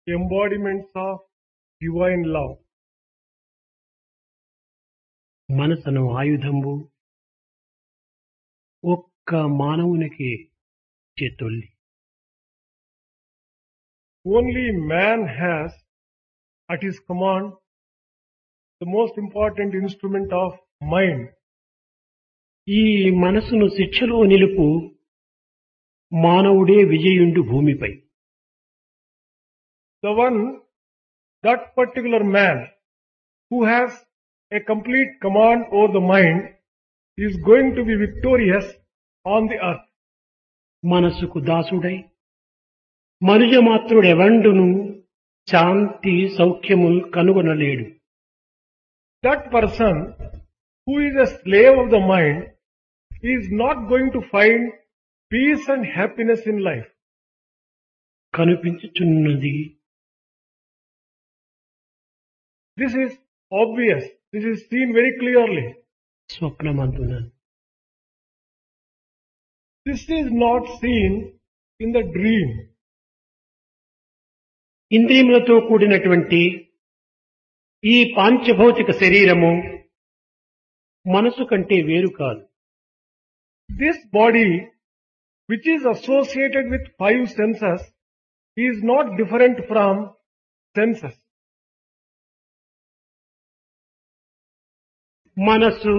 embodiments of divine love. మనసును ఆయుధంబు ఒక్క మానవునికి చేతొల్లి. Only man has at his command the most important instrument of mind. ఈ మనసును శిక్షలో నిలుపు మానవుడే విజయుండు భూమిపై. That particular man who has a complete command over the mind is going to be victorious on the earth. మనసుకు దాసుడై మనుజమాత్రుడెవండును శాంతి సౌఖ్యములు కనుగొనలేడు. That person who is a slave of the mind is not going to find peace and happiness in life. కనిపించుచున్నది. This is obvious. This is seen very clearly. స్వప్నమందున This is not seen in the dream. ఇంద్రియములతో కూడినటువంటి ఈ పాంచభౌతిక శరీరము మనసు కంటే వేరు కాదు. This body, which is associated with 5 senses, is not different from senses. మనసు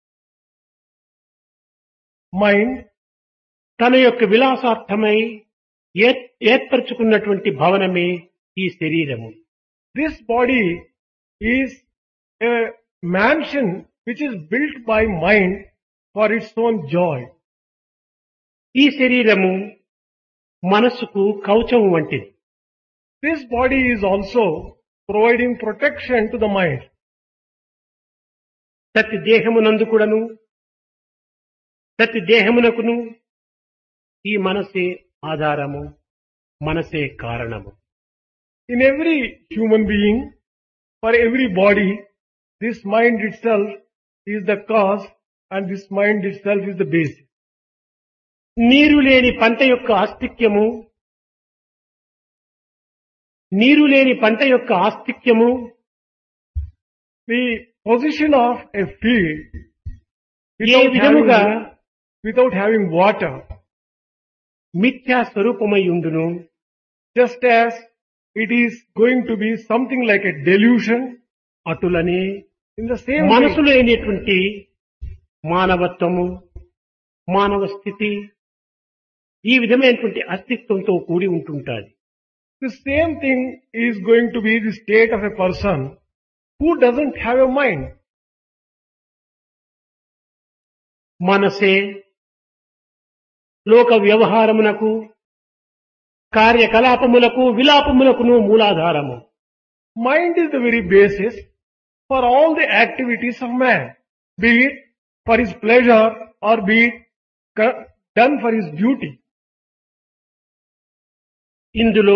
Mind, తన యొక్క విలాసార్థమై ఏర్పరచుకున్నటువంటి భవనమే ఈ శరీరము. this body is a mansion which is built by mind for its own joy. ఈ శరీరము మనసుకు కవచం వంటిది. This body is also providing protection to the mind. ప్రతి దేహమునందు కూడాను ప్రతి దేహమునకును ఈ మనసే ఆధారము, మనసే కారణము. In every human being, for every body, this mind itself is the cause and this mind itself is the basis. నీరు లేని పంట యొక్క ఆస్తిక్యము, నీరు లేని పంట యొక్క ఆస్తిక్యము The position of a field ఏ విధముగా without having water, మిథ్యా స్వరూపమై ఉండును, just as it is going to be something like a delusion, అటులనే in the same way, మనసు లేనటువంటి మానవత్వము, మానవ స్థితి ఈ విధమైనటువంటి అస్తిత్వంతో కూడి ఉంటుంటాది. the same thing is going to be the state of a person who doesn't have a mind. మనసే లోక వ్యవహారమునకు, కార్యకలాపములకు, విలాపములకును మూలాధారము. Mind is the very basis for all the activities of man, be it for his pleasure or be it done for his duty. ఇందులో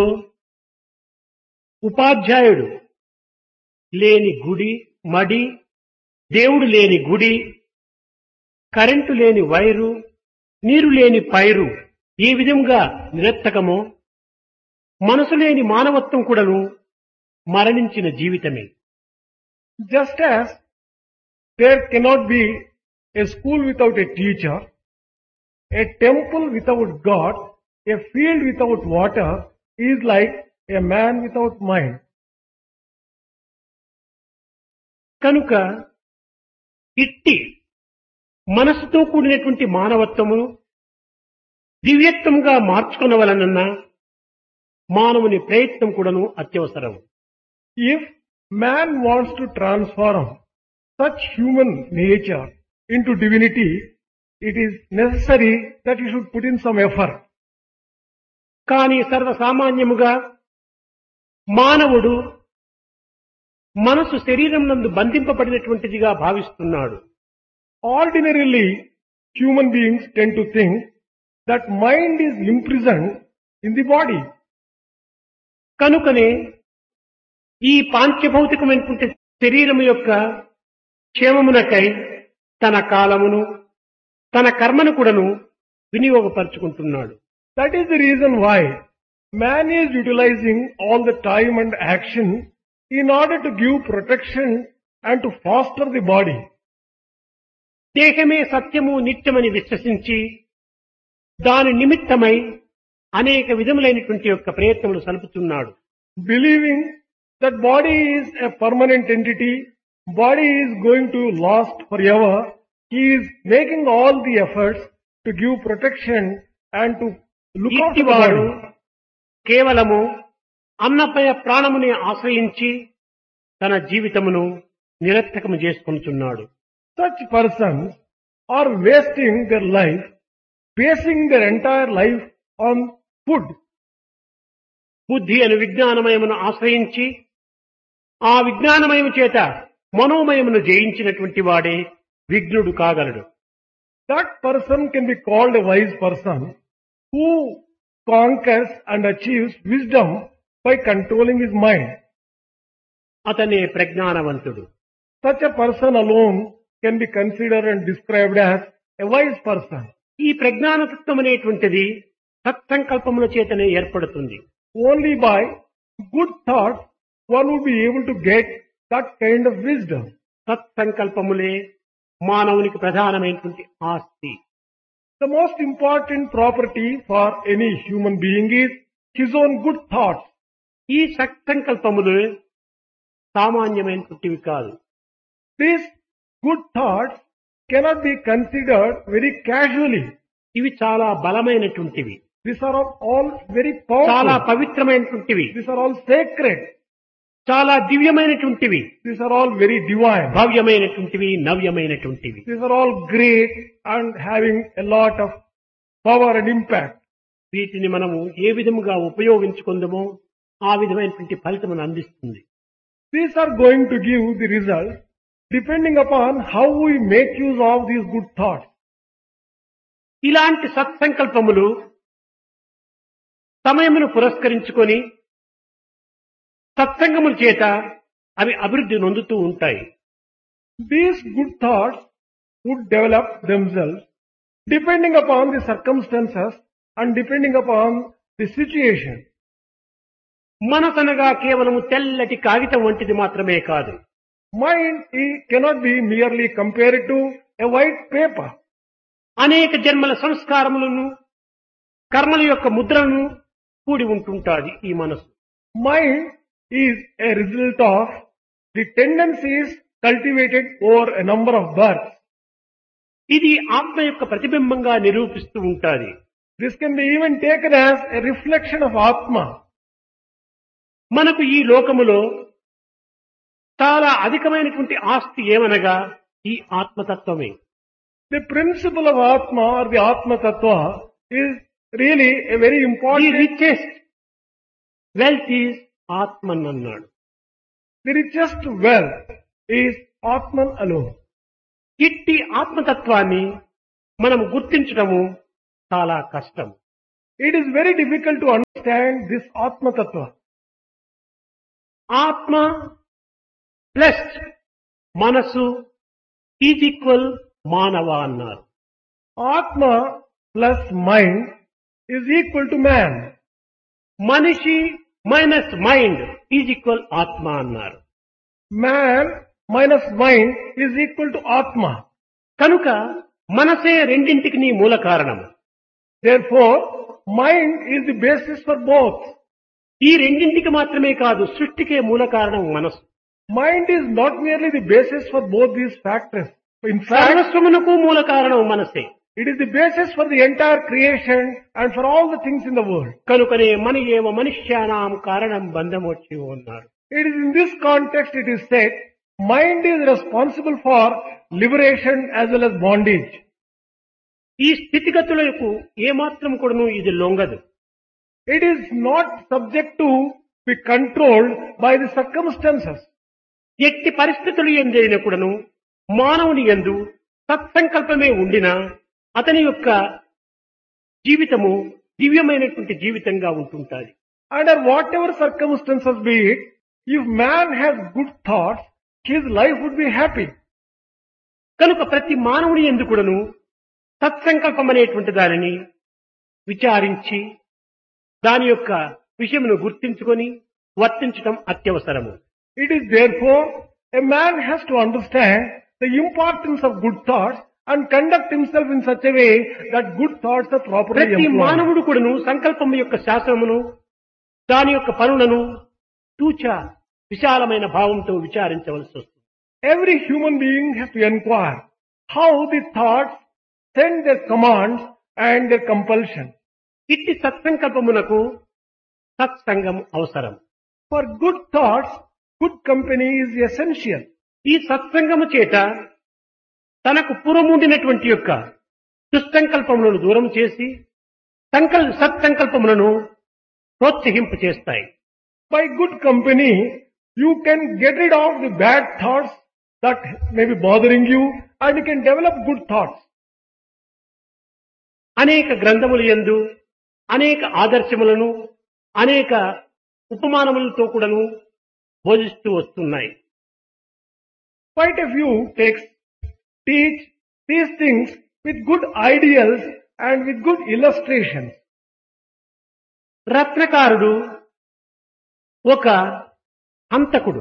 ఉపాధ్యాయుడు లేని గుడి మడి, దేవుడు లేని గుడి, కరెంటు లేని వైరు, నీరు లేని పైరు ఈ విధంగా నిరర్థకమో మనసు లేని మానవత్వం కూడాను మరణించిన జీవితమే. Just as there cannot be a school without a teacher, a temple without God, a field without water is like a man without mind. కనుక ఇట్టి మనసుతో కూడినటువంటి మానవత్వము దివ్యత్వంగా మార్చుకొనవలనన్న మానవుని ప్రయత్నం కూడాను అత్యవసరం. If man wants to transform such human nature into divinity, it is necessary that he should put in some effort. కానీ సర్వసామాన్యముగా మానవుడు మనసు శరీరం నందు బంధింపబడినటువంటిదిగా భావిస్తున్నాడు. Ordinarily, human beings tend to think that mind is imprisoned in the body. కనుకనే ఈ పాంచభౌతికమైనటువంటి శరీరము యొక్క క్షేమమునకై తన కాలమును, తన కర్మను కూడాను వినియోగపరుచుకుంటున్నాడు. That is the reason why Man is utilizing all the time and action in order to give protection and to foster the body. దేహమే సత్యము నిత్యమని విశ్వసించి దాని నిమిత్తమై అనేక విధములైనటువంటి యొక్క ప్రయత్నములు సలుపుతున్నాడు. Believing that body is a permanent entity, body is going to last forever, he is making all the efforts to give protection and to look after the ఇట్టివాడు body. కేవలము అన్నమయ ప్రాణముని ఆశ్రయించి తన జీవితమును నిరర్థకము చేసుకుంటున్నాడు. Such persons are wasting their life, basing their entire life on food. బుద్ధి అను విజ్ఞానమయమును ఆశ్రయించి ఆ విజ్ఞానమయము చేత మనోమయమును జయించినటువంటి వాడే విఘ్నుడు కాగలడు. That person can be called a wise person who conquers and achieves wisdom by controlling his mind. అతనే ప్రజ్ఞానవంతుడు. Such a person alone can be considered and described as a wise person. ఈ ప్రజ్ఞానతత్వం అనేటువంటిది సత్సంకల్పముల చేతనే ఏర్పడుతుంది. Only by good thoughts one would be able to get that kind of wisdom. సత్సంకల్పములే మానవునికి ప్రధానమైనటువంటి ఆస్తి. The most important property for any human being is his own good thoughts. ఈ సత్సంకల్పములు సామాన్యమైనటువంటివి కాదు. These good thoughts cannot be considered very casually. ఇవి చాలా బలమైనటువంటివి, These are all very చాలా powerful. పవిత్రమైనటువంటివి, These are all sacred. చాలా దివ్యమైనటువంటివి, These are all very divine. భవ్యమైనటువంటివి, నవ్యమైనటువంటివి. These are all great and having a lot of power and impact. వీటిని మనము ఏ విధముగా ఉపయోగించుకుందామో ఆ విధమైనటువంటి ఫలితమును అందిస్తుంది. These are going to give the result depending upon how we make use of these good thoughts. ఇలాంటి సత్సంకల్పములు సమయమును పురస్కరించుకొని సత్సంగముల చేత అవి అభివృద్ధి నొందుతూ ఉంటాయి. These good thoughts would develop themselves depending upon the circumstances and depending upon the situation. మనసనగా కేవలము తెల్లటి కాగితం వంటిది మాత్రమే కాదు. Mind cannot be merely compared to a white paper. అనేక జన్మల సంస్కారములను కర్మల యొక్క ముద్రలను కూడి ఉంటుంటాది ఈ మనసు. Mind is a result of the tendencies cultivated over a number of births. ఇది ఆత్మ యొక్క ప్రతిబింబంగా నిరూపిస్తూ ఉంటాది. This can be even taken as a reflection of Atma. మనకు ఈ లోకములో చాలా అధికమైనటువంటి ఆస్తి ఏమనగా ఈ ఆత్మతత్వమే. The principle of Atma or the Atma Tattva is really a very the important. Richest wealth is ఆత్మన్ అన్నాడు. The richest wealth is Atman alone. ఇట్టి ఆత్మతత్వాన్ని మనం గుర్తించడము చాలా కష్టం. It is very difficult to understand this Atma Tattva. ఆత్మ plus మనసు is equal మానవ అన్నారు. Atma plus mind is equal to man. మనిషి మైనస్ మైండ్ ఈజ్ ఈక్వల్ ఆత్మ అన్నారు. Man minus mind is equal to Atma. కనుక మనసే రెండింటికి మూల కారణము. Therefore, mind is the basis for both. ఈ రెండింటికి మాత్రమే కాదు, సృష్టికే మూల కారణం మనసు. Mind is not merely the basis for both these factors. In fact, సర్వస్వమునకు మూల కారణం మనసే. it is the basis for the entire creation and for all the things in the world. కనుకనే మన ఏవ మనుష్యానాం కారణం బంధమోచ్చి ఉన్నారు. It is in this context it is said, mind is responsible for liberation as well as bondage. ఈ స్థితిగతులకు ఏమాత్రం కూడాను ఇది లొంగదు. It is not subject to be controlled by the circumstances. ఎట్టి పరిస్థితులు ఎందైనా కూడాను మానవుని యందు సత్సంకల్పమే ఉండినా అతని యొక్క జీవితము దివ్యమైనటువంటి జీవితంగా ఉంటుంటాది. Under whatever circumstances be it, if man has good thoughts, his life would be happy. కనుక ప్రతి మానవుని యందు కూడాను సత్సంకల్పం అనేటువంటి దానిని విచారించి దాని యొక్క విషయమును గుర్తించుకొని వర్తించడం అత్యవసరము. It is therefore a man has to understand the importance of good thoughts and conduct himself in such a way that good thoughts are properly ప్రతి employed. మానవుడు కూడాను సంకల్పం యొక్క శాస్త్రమును దాని యొక్క పనులను తూచ విశాలమైన భావంతో విచారించవలసి వస్తుంది. Every human being has to inquire how the thoughts send their commands and their compulsion. ఇట్టి సత్సంకల్పమునకు సత్సంగం అవసరం. For good thoughts, good company is essential. ఈ సత్సంగము చేత తనకు పూర్వముండినటువంటి యొక్క దుస్సంకల్పములను దూరం చేసి సత్సంకల్పములను ప్రోత్సహింపు చేస్తాయి. By good company, you can get rid of the bad thoughts that may be bothering you and you can develop good thoughts. అనేక గ్రంథముల యందు అనేక ఆదర్శములను అనేక ఉపమానములతో కూడాను బోధిస్తూ వస్తున్నాయి. Quite a few texts teach these things with good ideals and with good illustrations. రత్నకారుడు ఒక హంతకుడు.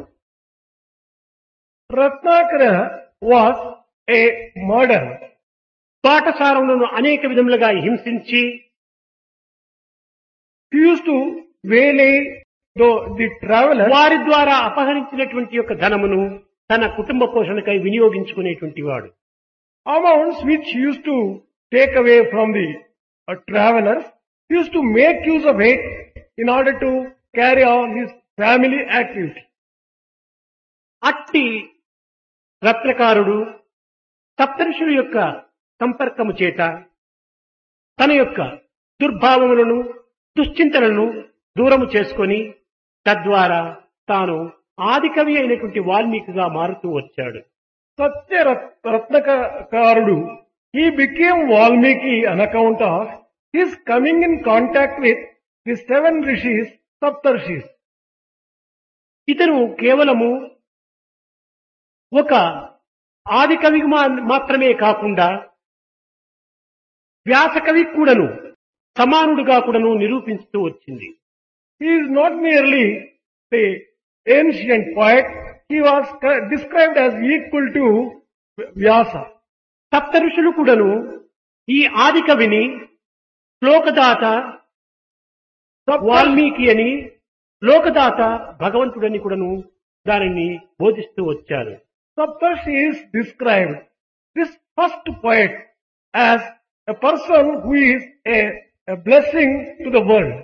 Ratnakara was a murderer. పాఠశాలను అనేక విధములుగా హింసించి He used to waylay the travelers. వారి ద్వారా అపహరించినటువంటి యొక్క ధనమును తన కుటుంబ పోషణకై వినియోగించుకునేటువంటి వాడు. Amounts which he used to take away from the travelers, he used to make use of it in order to carry on his family activity. అట్టి రత్నకారుడు సప్తఋషుల యొక్క సంపర్కము చేత తన యొక్క దుర్భావములను దుశ్చింతనలను దూరము చేసుకొని తద్వారా తాను ఆదికవి అయినటువంటి వాల్మీకిగా మారుతూ వచ్చాడు. Satya Ratnakarudu, he became Valmiki on account of his coming in contact with the 7 rishis, Saptarshis. ఇతను కేవలము ఒక ఆది కవి మాత్రమే కాకుండా వ్యాసకవి కూడాను సమానుడుగా కూడాను నిరూపిస్తూ వచ్చింది. He is not merely the ancient poet, he was described as equal to Vyasa. సప్త ఋషులు కూడాను ఈ ఆది కవిని శ్లోకదాత వాల్మీకి అని, లోకదాత భగవంతుడని కూడాను దానిని బోధిస్తూ వచ్చారు. Saptarshis described this first poet as a person who is a blessing to the world.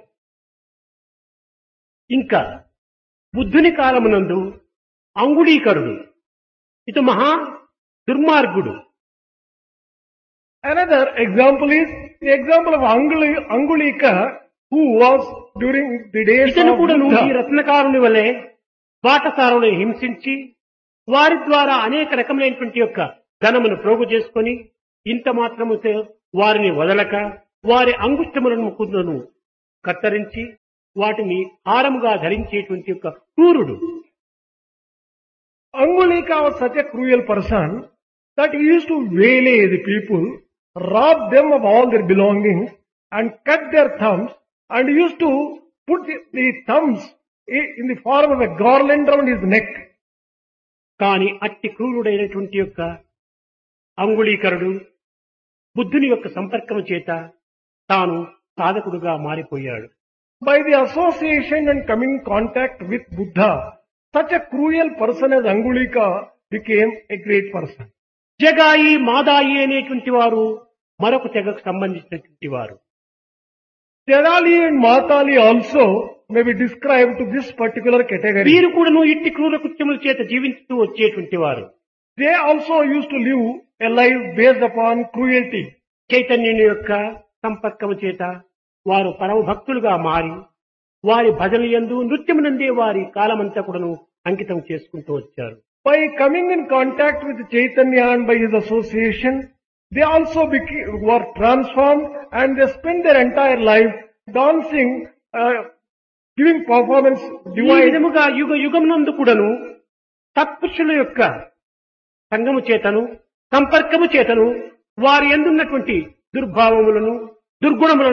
ఇంకా బుద్ధుని కాలమునందు అంగుళీకరుడు ఇటు మహా దుర్మార్గుడు. Another example is the example of Angulika, who was during the days ఇతను of కూడాను Buddha. ఈ రత్నకారుని వలె పాఠశాలను హింసించి వారి ద్వారా అనేక రకమైనటువంటి యొక్క ధనమును ప్రోగు చేసుకొని ఇంత మాత్రము వారిని వదలక వారి అంగుష్టములను ముకుందును కత్తరించి వాటిని హారముగా ధరించేటువంటి యొక్క క్రూరుడు. Angulika was such a cruel person that he used to waylay the people, rob them of all their belongings and cut their thumbs, and he used to put the thumbs in the form of a garland around his neck. కాని అట్టి క్రూరుడైనటువంటి యొక్క అంగుళీకరుడు బుద్ధుని యొక్క సంపర్కము చేత తాను సాధకుడుగా మారిపోయాడు. By the association and coming in contact with Buddha, such a cruel person as Angulika became a great person. జగాయి మాదాయి అనేటువంటి వారు మరొక తెగకు సంబంధించినటువంటి వారు. Terali and Matali also may be described to this particular category. వీరు కూడాను ఇట్టి క్రూర కృత్యముల చేత జీవిస్తూ వచ్చేటువంటి వారు. They also used to live a life based upon cruelty. చైతన్యుని యొక్క సంపర్కము చేత వారు పరమ భక్తులుగా మారి వారి భజన యందు నృత్యమునందే వారి కాలమంతా కూడాను అంకితం చేసుకుంటూ వచ్చారు. By coming in contact with Chaitanya and by his association, they also were transformed and they spent their entire life dancing, giving performance, ఈ divine. విధముగా యుగ యుగమునందు కూడాను సత్పురుషుల యొక్క సంగము చేతను సంపర్కము చేతను వారి యందున్నటువంటి దుర్భావములను దుర్గుణములను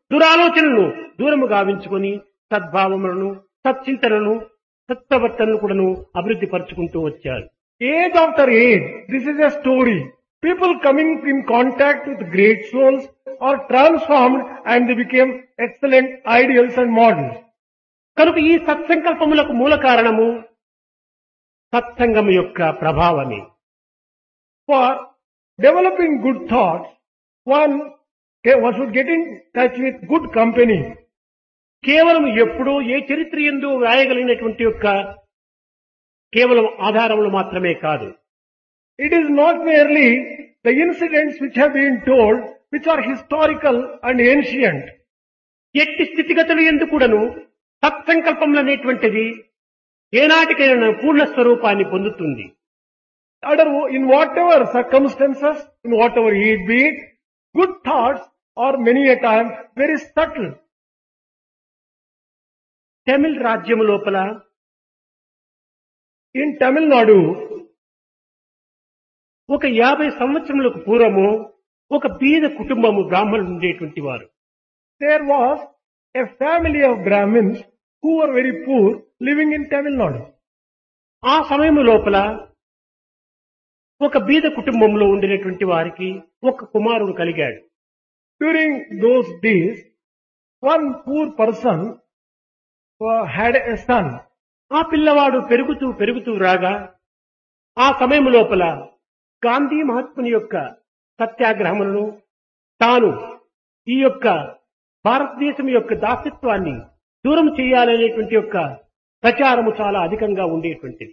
దురాలోచనలను దూరము గావించుకొని సద్భావములను, సచ్చింతనను, సత్ప్రవర్తనను కూడాను అభివృద్ధి పరుచుకుంటూ వచ్చారు. Age after age, this is a story. People coming in contact with great souls are transformed and they became excellent ideals and models. కనుక ఈ సత్సంకల్పములకు మూల కారణము సత్సంగము యొక్క ప్రభావమే. For developing good thoughts, one should get in touch with good company. కేవలం ఎప్పుడూ ఏ చరిత్ర యందు వ్రాయగలిగినటువంటి యొక్క కేవలం ఆధారములు మాత్రమే కాదు. It is not merely the incidents which have been told, which are historical and ancient. ఎట్టి స్థితిగతులు యందు కూడాను సత్సంకల్పములు అనేటువంటిది ఏనాటికైనా పూర్ణ స్వరూపాన్ని పొందుతుంది. In whatever circumstances, in whatever it be, good thoughts are many a time very subtle. తమిళ రాజ్యము లోపల In Tamil Nadu, ఒక 50 సంవత్సరములకు పూర్వము ఒక బీద కుటుంబము బ్రాహ్మణులు ఉండేటువంటి వారు. there was a family of Brahmins who were very poor living in Tamil Nadu. ఆ సమయము లోపల ఒక బీద కుటుంబంలో ఉండినటువంటి వారికి ఒక కుమారుడు కలిగాడు. During those days, one poor person had a son. ఆ పిల్లవాడు పెరుగుతూ పెరుగుతూ రాగా ఆ సమయం లోపల గాంధీ మహాత్ముని యొక్క సత్యాగ్రహములను తాను ఈ యొక్క భారతదేశం యొక్క దాసత్వాన్ని దూరం చేయాలనేటువంటి యొక్క ప్రచారము చాలా అధికంగా ఉండేటువంటిది.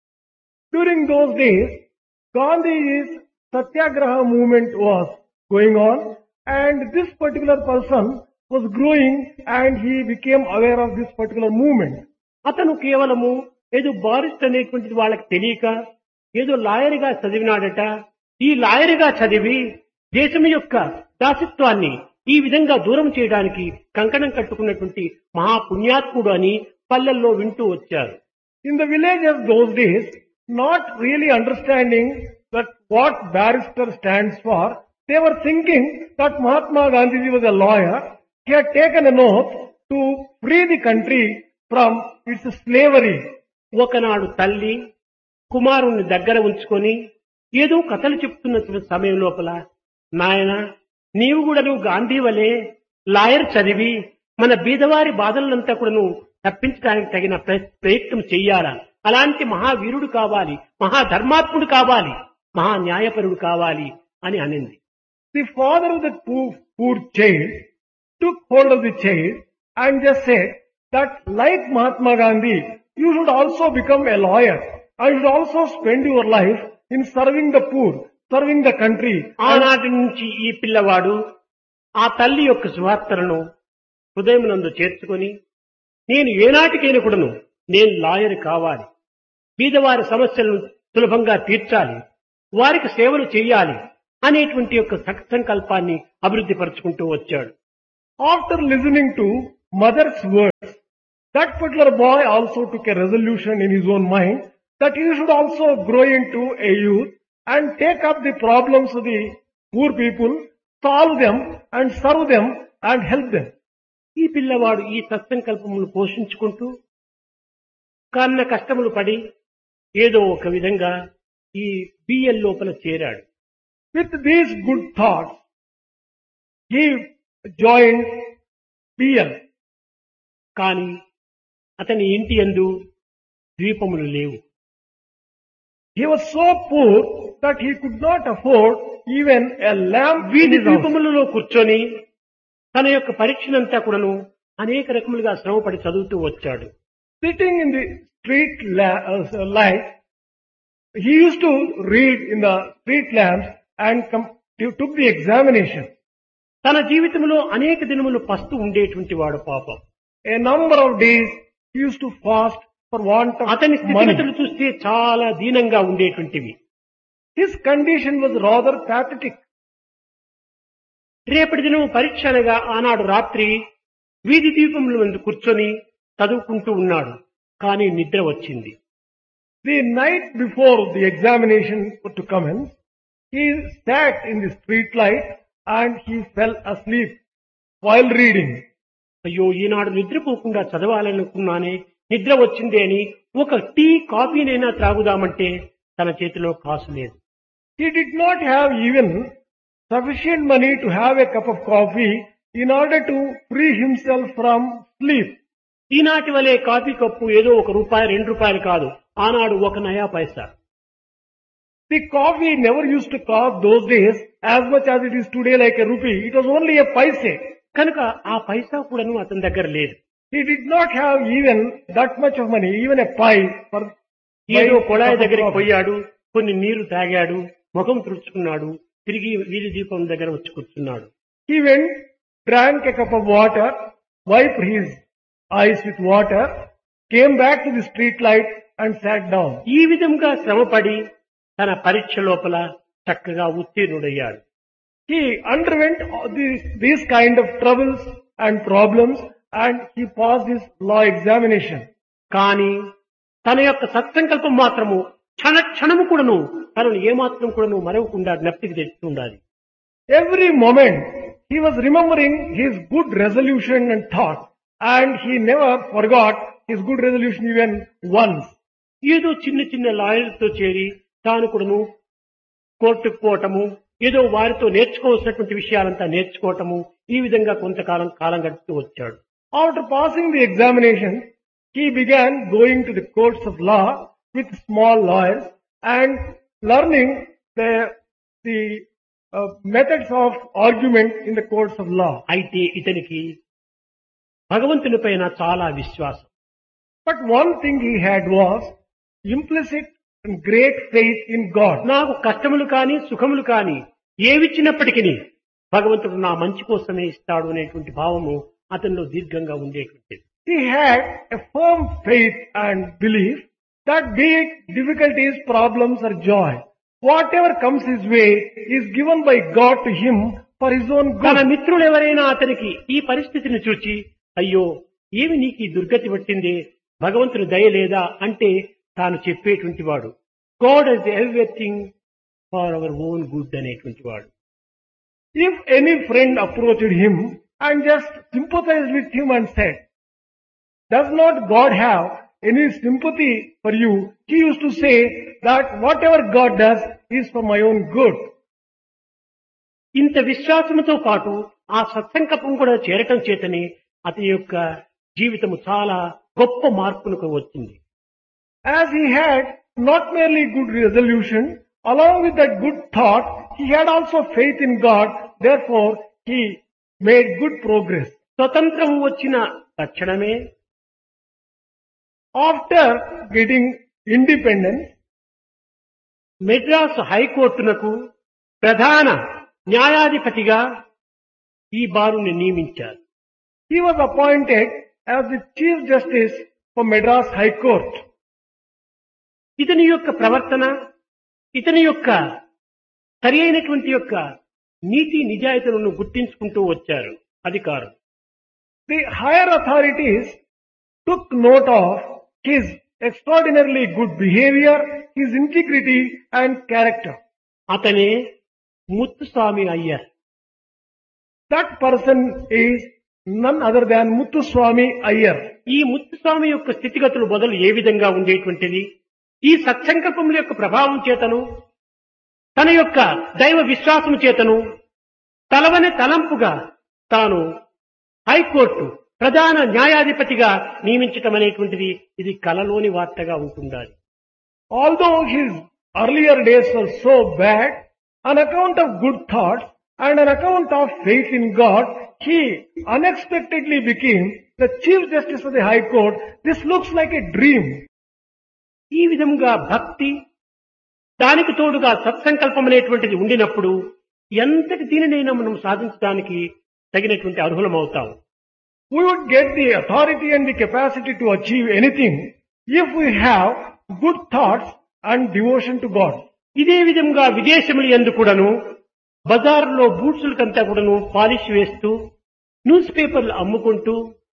During those days, Gandhi's Satyagraha movement was going on, and this particular person was growing and he became aware of this particular movement. అతను కేవలము ఏదో బారిస్ట్ అనేటువంటిది వాళ్ళకి తెలియక ఏదో లాయర్గా చదివినాడట. ఈ లాయర్గా చదివి దేశం యొక్క దాసత్వాన్ని ఈ విధంగా దూరం చేయడానికి కంకణం కట్టుకున్నటువంటి మహాపుణ్యాత్ముడు అని పల్లెల్లో వింటూ వచ్చారు. In the villages those days, not really understanding that what barrister stands for, they were thinking that Mahatma Gandhi was a lawyer. He had taken an oath to free the country from its slavery. ఒకనాడు తల్లి కుమారుణ్ణి దగ్గర ఉంచుకొని ఏదో కథలు చెప్తున్న సమయం లోపల, నాయన నీవు కూడా నువ్వు గాంధీ వలె లాయర్ చదివి మన బీదవారి బాధలంతా కూడా నువ్వు తప్పించడానికి తగిన ప్రయత్నం చెయ్యాలా, అలాంటి మహావీరుడు కావాలి, మహాధర్మాత్ముడు కావాలి, మహా న్యాయపరుడు కావాలి అని అనింది. The father of the poor child took hold of the child and just said that like Mahatma Gandhi, you should also become a lawyer and you should also spend your life in serving the poor, serving the country. ఆనాటి నుంచి ఈ పిల్లవాడు ఆ తల్లి యొక్క సువార్తలను హృదయమునందు చేర్చుకొని నేను ఏనాటికైనా కూడాను నేను లాయర్ కావాలి, బీదవారి సమస్యలను సులభంగా తీర్చాలి, వారికి సేవలు చేయాలి అనేటువంటి యొక్క సంకల్పాన్ని అభివృద్ధి పరుచుకుంటూ వచ్చాడు. After listening to mother's words, that particular boy also took a resolution in his own mind that he should also grow into a youth and take up the problems of the poor people, solve them and serve them and help them. ఈ పిల్లవాడు ఈ సత్సంకల్పమును పోషించుకుంటూ కన్న కష్టములు పడి ఏదో ఒక విధంగా ఈ బిఎల్ లోపల చేరాడు. With these good thoughts, he joined BL. కానీ అతని ఇంటి యందు ద్వీపములు లేవు. He was so poor that he could not afford even a lamp. వీధి ద్వీపములలో కూర్చొని తన యొక్క పరీక్షనంతా కూడాను అనేక రకములుగా శ్రమపడి చదువుతూ వచ్చాడు. Sitting in the street light, he used to read in the street lamps and took the examination. తన జీవితంలో అనేక దినములు పస్తు ఉండేటువంటి వాడు పాపం. A number of days he used to fast for want of అతని money. స్థితిగతులు చూస్తే చాలా దీనంగా ఉండేటువంటివి. His condition was rather pathetic. రేపటి దినం పరీక్ష అనగా ఆనాడు రాత్రి వీధి దీపముల ముందు కూర్చొని చదువుకుంటూ ఉన్నాడు. కానీ నిద్ర వచ్చింది. The night before the examination to commence, he sat in the street light and he fell asleep. while reading. అయ్యో ఈనాడు నిద్రపోకుండా చదవాలనుకున్నానే, నిద్ర వచ్చింది అని ఒక టీ కాఫీనైనా త్రాగుదామంటే తన చేతిలో కాసు లేదు. He did not have even sufficient money to have a cup of coffee in order to free himself from sleep. ఈనాటి వలె కాఫీ కప్పు ఏదో ₹1 ₹2 కాదు, ఆనాడు 1 నయా పైసా. The coffee never used to cost those days as much as it is today, like a rupee. It was only a paise. కనుక ఆ పైసా కూడాను అతని దగ్గర లేదు. He did not have even that much of money, even a pie for ఏదో buying a కొళాయి cup of దగ్గరికి coffee. పోయాడు, కొన్ని నీరు తాగాడు, ముఖం తుడుచుకున్నాడు, తిరిగి వీధి దీపం దగ్గర వచ్చి కూర్చున్నాడు. He went, drank a cup of water, wiped his eyes with water, came back to the street light and sat down. ఈ విధంగా శ్రమపడి తన పరీక్ష లోపల చక్కగా ఉత్తీర్ణుడయ్యాడు. He underwent all these kind of troubles and problems and he passed his law examination. కానీ తన యొక్క సత్సంకల్పం మాత్రము క్షణము కూడాను తనను ఏమాత్రం కూడాను మరవకుండా జ్ఞప్తికి తెచ్చుకుండాలి. Every moment he was remembering his good resolution and thought, and he never forgot his good resolution even once. ఏదో చిన్న చిన్న లాయర్లతో చేరి తాను కూడాను కోర్టుకు పోవటము, ఏదో వారితో నేర్చుకోవాల్సినటువంటి విషయాలంతా నేర్చుకోవటము, ఈ విధంగా కాలం గడుపుతూ వచ్చాడు. After passing the examination, he began going to the courts of law with small lawyers and learning the methods of argument in the courts of law. అయితే ఇతనికి భగవంతుని పైన చాలా విశ్వాసం. But one thing he had was implicit and great faith in God. నాకు కష్టములు కాని సుఖములు కాని ఏవిచ్చినప్పటికీ భగవంతుడు నా మంచి కోసమే ఇస్తాడు అనేటువంటి భావము అతనిలో దీర్ఘంగా ఉండేటువంటిది. He had a firm faith and belief that be it difficulties, problems or joy, whatever comes his way is given by God to him for his own తన good. మిత్రులు ఎవరైనా అతనికి ఈ పరిస్థితిని చూచి అయ్యో ఏమి నీకు ఈ దుర్గతి పట్టింది, భగవంతుని దయ లేదా అంటే తాను చెప్పేటువంటి వాడు God is everything for our own good అనేటువంటి వాడు. If any friend approached him and just sympathized with him and said, does not God have any sympathy for you? He used to say that whatever God does is for my own good. ఇంత విశ్వాసంతో పాటు ఆ సత్సంకల్పం కూడా చేరటం చేతనే అతని యొక్క జీవితము చాలా గొప్ప మార్పునకు వచ్చింది. As he had not merely good resolution, along with that good thought, he had also faith in God. Therefore, he made good progress. స్వతంత్రం వచ్చిన తక్షణమే After getting independence, మెడ్రాస్ హైకోర్టునకు ప్రధాన న్యాయాధిపతిగా ఈ బారుని నియమించారు. he was appointed as the Chief Justice for Madras High Court. ఇతని యొక్క ప్రవర్తన, ఇతని యొక్క సరి అయినటువంటి యొక్క నీతి నిజాయితీలను గుర్తించుకుంటూ వచ్చారు అధికారులు. The higher authorities took note of his extraordinarily good behavior, his integrity and character. అతనే Muthuswami Iyer. That person is none other than Muthuswami Iyer. ఈ ముత్తుస్వామి యొక్క స్థితిగతులు మొదలు ఏ విధంగా ఉండేటువంటిది, ఈ సత్సంకల్పముల యొక్క ప్రభావం చేతను తన యొక్క దైవ విశ్వాసము చేతను తలవని తలంపుగా తాను హైకోర్టు ప్రధాన న్యాయాధిపతిగా నియమించటం అనేటువంటిది ఇది కలలోని వార్తగా ఉంటుండాలి. Although his earlier days were so bad, on account of good thoughts and on account of faith in God, he unexpectedly became the Chief Justice of the High Court. This looks like a dream. ఈ విధంగా భక్తి దానికి తోడుగా సత్సంకల్పం అనేటువంటిది ఉండినప్పుడు ఎంతటి దీనినైనా మనం సాధించడానికి తగినటువంటి అర్హులమవుతాం. We would get the authority and the capacity to achieve anything if we have good thoughts and devotion to God. ఇదే విధంగా విదేశములు యందు కూడాను బజారులో బూట్సులకంతా కూడాను పాలిష్ వేస్తూ న్యూస్ పేపర్లు అమ్ముకుంటూ,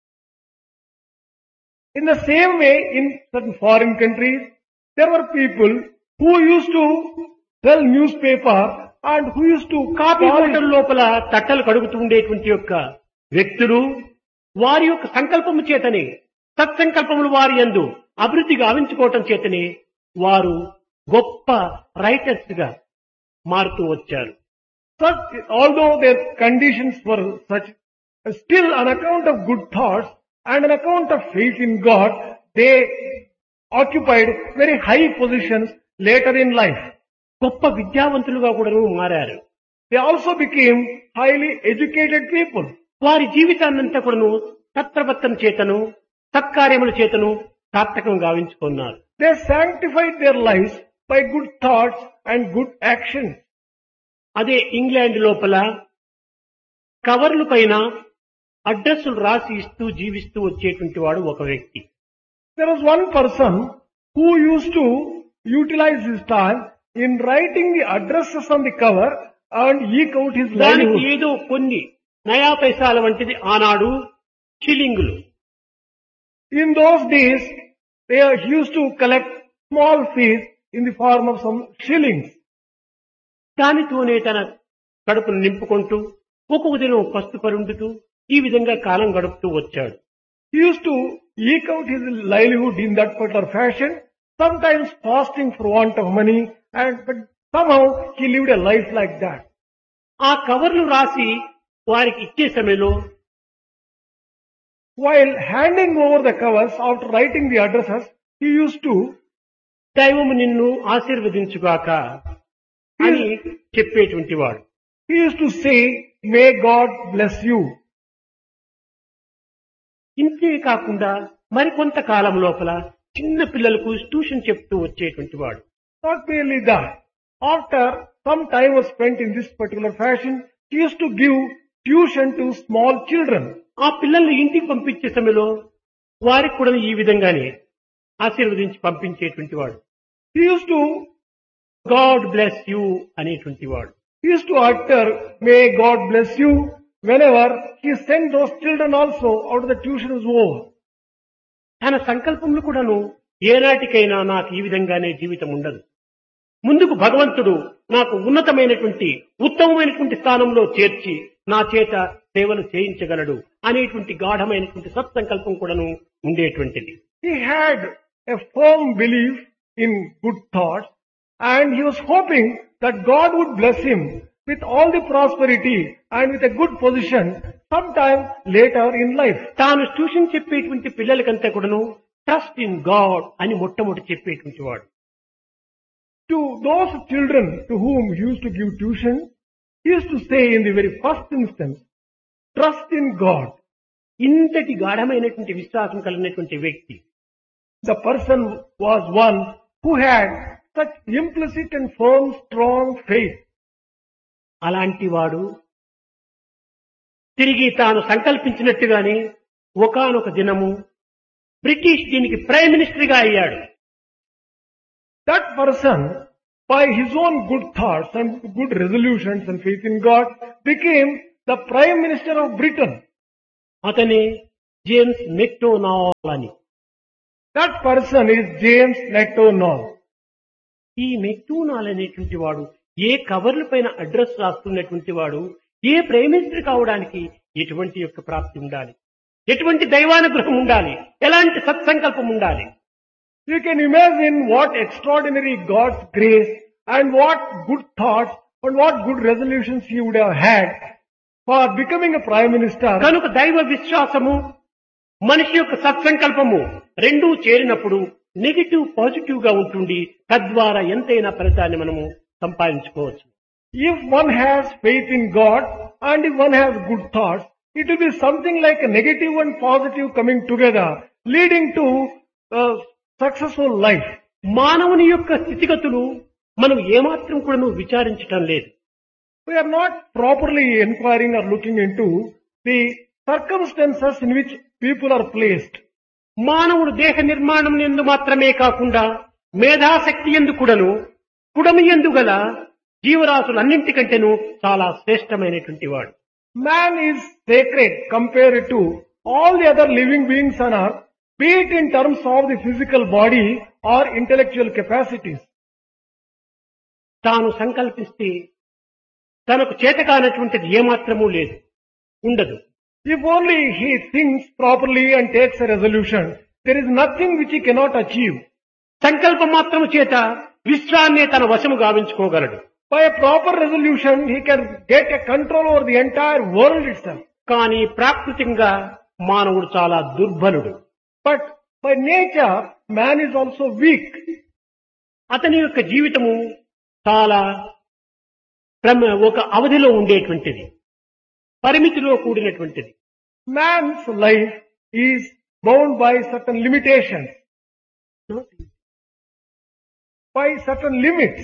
In the same way, in certain foreign countries, there were people who used to sell newspaper and who used to coffee polish. Hotel లోపల తట్టలు కడుగుతూ ఉండేటువంటి యొక్క వ్యక్తులు వారి యొక్క సంకల్పము చేతనే సత్సంకల్పములు వారి యందు అభివృద్ధి గావించుకోవటం చేతనే వారు గొప్ప రైటర్స్ గా మారుతూ వచ్చారు. Such, although their conditions were such, still on account of good thoughts and on account of faith in God, they occupied very high positions later in life. గొప్ప విద్యావంతులుగా కూడా మారారు. They also became highly educated people. వారి జీవితాన్నంతా కూడాను తత్ప్రవర్తన చేతను సత్కార్యముల చేతను సార్థకం గావించుకున్నారు. They sanctified their lives by good thoughts and good actions. అదే England లోపల కవర్ల పైన అడ్రస్సులు రాసి ఇస్తూ జీవిస్తూ వచ్చేటువంటి వాడు ఒక వ్యక్తి. There was one person who used to utilize his time in writing the addresses on the cover and eke out his దానికి livelihood. ఏదో కొన్ని నయా పైసాల వంటిది ఆనాడు షిల్లింగులు. In those days, they used to collect small fees in the form of some shillings. దానితోనే తన కడుపును నింపుకుంటూ ఒక్కొక్క దినం పస్తు పరుండుతూ ఈ విధంగా కాలం గడుపుతూ వచ్చాడు. He used to eke out his livelihood in that particular fashion, sometimes fasting for want of money, but somehow he lived a life like that. ఆ కవర్లు రాసి వారికి ఇచ్చే సమయంలో While handing over the covers after writing the addresses, he used to దైవము నిన్ను ఆశీర్వదించుగాక అని చెప్పేటువంటి వాడు. he used to say, "May God bless you." ఇంతే కాకుండా మరికొంత కాలం లోపల చిన్న పిల్లలకు ట్యూషన్ చెప్తూ వచ్చేటువంటి వాడు. Not merely that. After some time was spent in this particular fashion, he used to give tuition to small children. ఆ పిల్లల్ని ఇంటికి పంపించే సమయంలో వారికి కూడా ఈ విధంగానే ఆశీర్వదించి పంపించేటువంటి వాడు. He used to God bless you అనేటువంటి వాడు. He used to utter, "May God bless you," whenever he sent those children also out the tuition was over. తన సంకల్పములు కూడాను ఏనాటికైనా నాకు ఈ విధంగానే జీవితం ఉండదు, ముందుకు భగవంతుడు నాకు ఉన్నతమైనటువంటి ఉత్తమమైనటువంటి స్థానంలో చేర్చి నా చేత సేవలు చేయించగలడు అనేటువంటి గాఢమైనటువంటి సత్సంకల్పం కూడాను ఉండేటువంటిది. He had a firm belief in good thoughts, and he was hoping that God would bless him with all the prosperity and with a good position sometime later in life. తాను ట్యూషన్ చెప్పేటువంటి పిల్లలకంతా కూడాను trust in God అని మొట్టమొదటి చెప్పేటువంటి వాడు. To those children to whom he used to give tuition, he used to say in the very first instance, "Trust in God." ఇంతటి గాఢమైనటువంటి విశ్వాసం కలిగినటువంటి వ్యక్తి. The person was one who had such implicit and firm, strong faith. అలాంటి వాడు తిరిగి తాను సంకల్పించినట్టుగానే ఒకానొక దినము బ్రిటిష్ దీనికి ప్రైమ్ మినిస్టర్ గా అయ్యాడు. That person, by his own good thoughts and good resolutions and faith in God, became the Prime Minister of Britain. అతనే జేమ్స్ మెక్డొనాల్డ్ అని. That person is James Macdonald. ఈ మెక్డొనాల్డ్ అనేటువంటి వాడు ఏ కవర్ల పైన address రాస్తున్నటువంటి వాడు ఏ prime minister కావడానికి ఎటువంటి యొక్క ప్రాప్తి ఉండాలి, ఎటువంటి దైవానుగ్రహం ఉండాలి, ఎలాంటి సత్సంకల్పం ఉండాలి. You can imagine what extraordinary God's grace and what good thoughts and what good resolutions he would have had for becoming a Prime Minister. కనుక దైవ విశ్వాసము మనిషి యొక్క సత్సంకల్పము రెండూ చేరినప్పుడు నెగిటివ్ పాజిటివ్ గా ఉంటుంది. తద్వారా ఎంతైనా ఫలితాన్ని మనము సంపాదించుకోవచ్చు. If one has faith in God and if one has good thoughts, it will be something like a negative and positive coming together, leading to a successful life. మానవుని యొక్క స్థితిగతులు మనం ఏమాత్రం కూడా విచారించటం లేదు. We are not properly inquiring or looking into the circumstances in which people are placed. మానవుడు దేహ నిర్మాణం ఎందు మాత్రమే కాకుండా మేధాశక్తి ఎందు కూడాను కుడమి ఎందు గల జీవరాశులన్నింటికంటేను చాలా శ్రేష్టమైనటువంటి వాడు. Man is sacred compared to all the other living beings on earth, be it in terms of the physical body or intellectual capacities. తాను సంకల్పిస్తే తనకు చేతకానటువంటిది ఏమాత్రమూ లేదు, ఉండదు. If only he thinks properly and takes a resolution, there is nothing which he cannot achieve. సంకల్పం మాత్రము చేత విశ్వాన్నే తన వశము గావించుకోగలడు. By a proper resolution, he can get a control over the entire world itself. కానీ ప్రాకృతికంగా మానవుడు చాలా దుర్బలుడు. But by nature, man is also weak. అతని యొక్క జీవితము చాలా ఒక అవధిలో ఉండేటువంటిది, పరిమితిలో కూడినటువంటిది. Man's life is bound by certain limitations, by certain limits.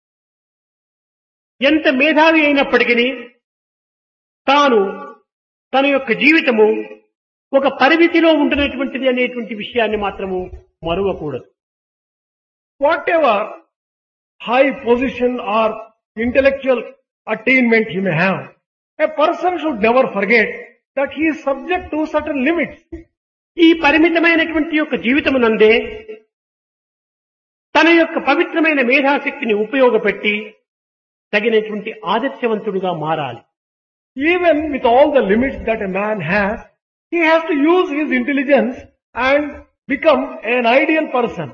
ఎంత మేధావి అయినప్పటికీ తాను తన యొక్క జీవితము ఒక పరిమితిలో ఉంటున్నటువంటిది అనేటువంటి విషయాన్ని మాత్రము మరువకూడదు. Whatever high position or intellectual attainment he may have, a person should never forget that he is subject to certain limits. ఈ పరిమితమైనటువంటి యొక్క జీవితమునందే తన యొక్క పవిత్రమైన మేధాశక్తిని ఉపయోగపెట్టి తగినటువంటి ఆదర్శవంతుడిగా మారాలి. Even with all the limits that a man has, he has to use his intelligence and become an ideal person.